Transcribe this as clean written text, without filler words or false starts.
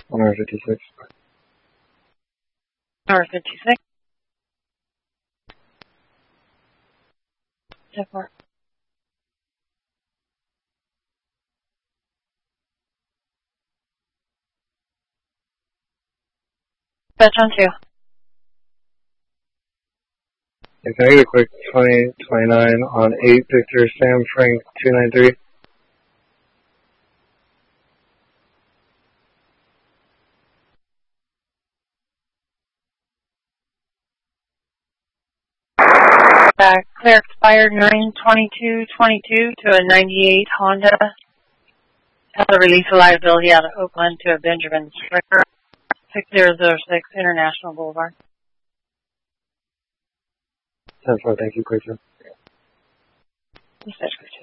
156. 156. 10-4. Fetch on 2. And can I get a quick 2029 on 8 Victor Sam Frank 293? Clear expired 9/22/22 to a 98 Honda. Has a release of liability out of Oakland to a Benjamin Stricker, 6006 International Boulevard. 10-4, thank you, quick. Dispatch.